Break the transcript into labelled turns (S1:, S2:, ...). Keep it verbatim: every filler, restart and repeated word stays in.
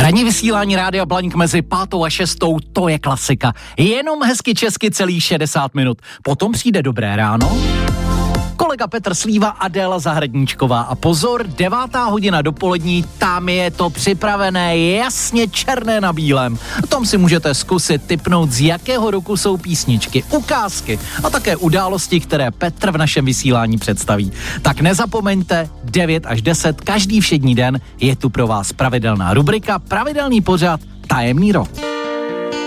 S1: Ranní vysílání Rádia Blaník mezi pátou a šestou, to je klasika. Jenom hezky česky celých šedesát minut. Potom přijde Dobré ráno, kolega Petr Slíva, Adéla Zahradníčková a pozor, devátá hodina dopolední, tam je to připravené jasně černé na bílém. Tam si můžete zkusit tipnout, z jakého roku jsou písničky, ukázky a také události, které Petr v našem vysílání představí. Tak nezapomeňte, devět až deset, každý všední den je tu pro vás pravidelná rubrika, pravidelný pořad Tajemný rok.